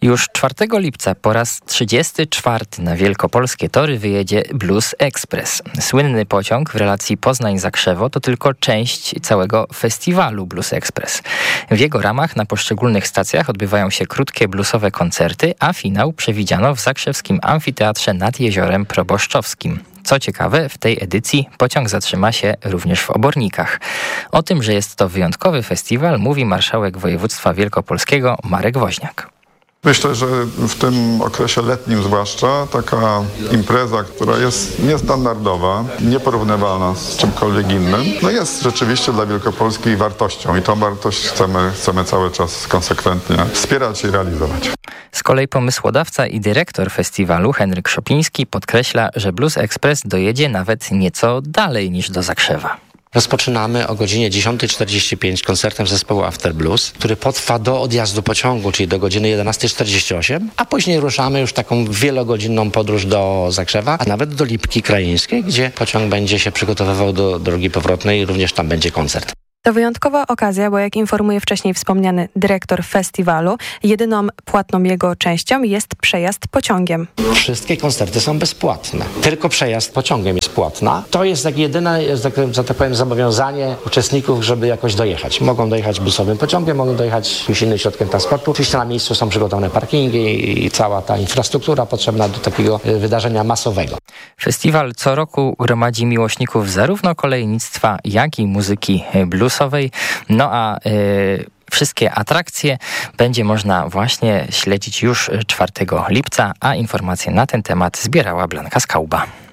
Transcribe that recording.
Już 4 lipca po raz 34 na wielkopolskie tory wyjedzie Blues Express. Słynny pociąg w relacji Poznań-Zakrzewo to tylko część całego festiwalu Blues Express. W jego ramach na poszczególnych stacjach odbywają się krótkie bluesowe koncerty, a finał przewidziano w zakrzewskim amfiteatrze nad Jeziorem Proboszczowskim. Co ciekawe, w tej edycji pociąg zatrzyma się również w Obornikach. O tym, że jest to wyjątkowy festiwal, mówi marszałek województwa wielkopolskiego Marek Woźniak. Myślę, że w tym okresie letnim zwłaszcza taka impreza, która jest niestandardowa, nieporównywalna z czymkolwiek innym, jest rzeczywiście dla Wielkopolski wartością i tą wartość chcemy cały czas konsekwentnie wspierać i realizować. Z kolei pomysłodawca i dyrektor festiwalu Henryk Szopiński podkreśla, że Blues Express dojedzie nawet nieco dalej niż do Zakrzewa. Rozpoczynamy o godzinie 10:45 koncertem zespołu After Blues, który potrwa do odjazdu pociągu, czyli do godziny 11:48, a później ruszamy już taką wielogodzinną podróż do Zakrzewa, a nawet do Lipki Krajeńskiej, gdzie pociąg będzie się przygotowywał do drogi powrotnej i również tam będzie koncert. To wyjątkowa okazja, bo jak informuje wcześniej wspomniany dyrektor festiwalu, jedyną płatną jego częścią jest przejazd pociągiem. Wszystkie koncerty są bezpłatne. Tylko przejazd pociągiem jest płatna. To jest tak jedyne, że tak powiem, zobowiązanie uczestników, żeby jakoś dojechać. Mogą dojechać busowym pociągiem, mogą dojechać jakimś innym środkiem transportu. Oczywiście na miejscu są przygotowane parkingi i cała ta infrastruktura potrzebna do takiego wydarzenia masowego. Festiwal co roku gromadzi miłośników zarówno kolejnictwa, jak i muzyki bluesowej. Wszystkie atrakcje będzie można właśnie śledzić już 4 lipca, a informacje na ten temat zbierała Blanka Skałba.